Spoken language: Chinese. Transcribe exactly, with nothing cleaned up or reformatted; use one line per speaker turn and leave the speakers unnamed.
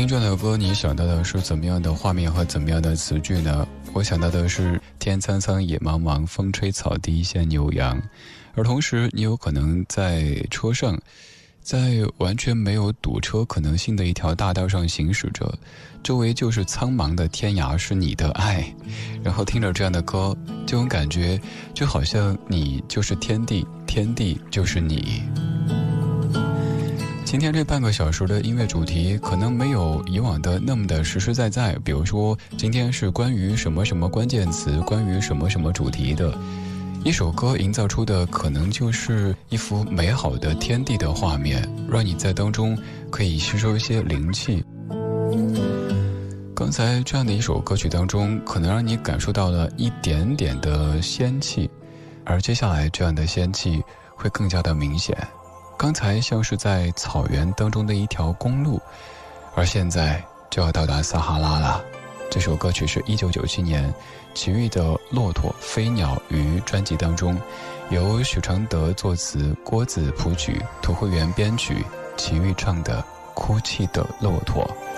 听这首歌，你想到的是怎么样的画面和怎么样的词句呢？我想到的是天苍苍野茫茫，风吹草低见牛羊。而同时你有可能在车上，在完全没有堵车可能性的一条大道上行驶着，周围就是苍茫的天涯是你的爱，然后听着这样的歌，这种感觉就好像你就是天地，天地就是你。今天这半个小时的音乐主题可能没有以往的那么的实实在在，比如说今天是关于什么什么关键词，关于什么什么主题的。一首歌营造出的可能就是一幅美好的天地的画面，让你在当中可以吸收一些灵气。刚才这样的一首歌曲当中，可能让你感受到了一点点的仙气，而接下来这样的仙气会更加的明显。刚才像是在草原当中的一条公路，而现在就要到达撒哈拉了。这首歌曲是一九九七年齐豫的《骆驼飞鸟鱼》专辑当中，由许常德作词，郭子谱曲，涂慧源编曲，齐豫唱的《哭泣的骆驼》。